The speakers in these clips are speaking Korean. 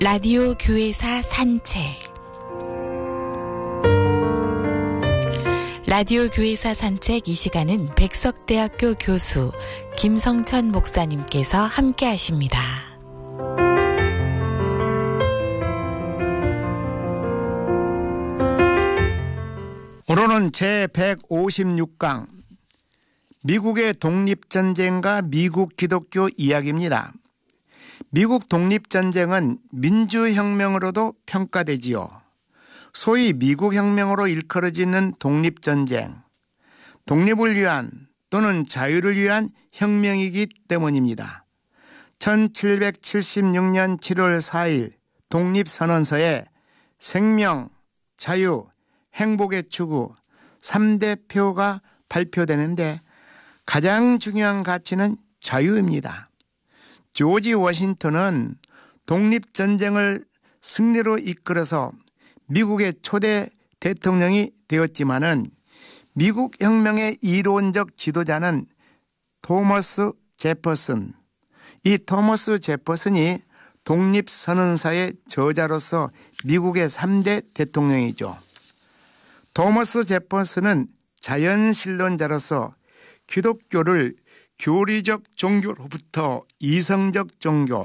라디오 교회사 산책. 라디오 교회사 산책 이 시간은 백석대학교 교수 김성천 목사님께서 함께 하십니다. 오늘은 제156강 미국의 독립전쟁과 미국 기독교 이야기입니다. 미국 독립전쟁은 민주혁명으로도 평가되지요. 소위 미국혁명으로 일컬어지는 독립전쟁, 독립을 위한 또는 자유를 위한 혁명이기 때문입니다. 1776년 7월 4일 독립선언서에 생명, 자유, 행복의 추구 3대 표가 발표되는데 가장 중요한 가치는 자유입니다. 조지 워싱턴은 독립전쟁을 승리로 이끌어서 미국의 초대 대통령이 되었지만은 미국 혁명의 이론적 지도자는 토머스 제퍼슨. 이 토머스 제퍼슨이 독립선언서의 저자로서 미국의 3대 대통령이죠. 토머스 제퍼슨은 자연신론자로서 기독교를 교리적 종교로부터 이성적 종교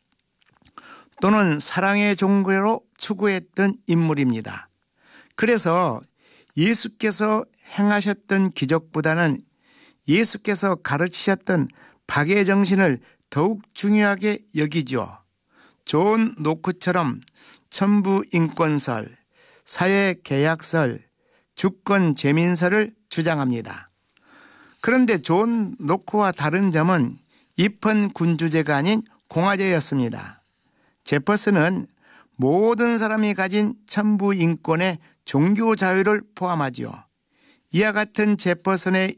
또는 사랑의 종교로 추구했던 인물입니다. 그래서 예수께서 행하셨던 기적보다는 예수께서 가르치셨던 박해 정신을 더욱 중요하게 여기죠. 존 노크처럼 천부인권설, 사회계약설, 주권재민설을 주장합니다. 그런데 존 노크와 다른 점은 입헌 군주제가 아닌 공화제였습니다. 제퍼슨은 모든 사람이 가진 천부인권의 종교 자유를 포함하지요. 이와 같은 제퍼슨의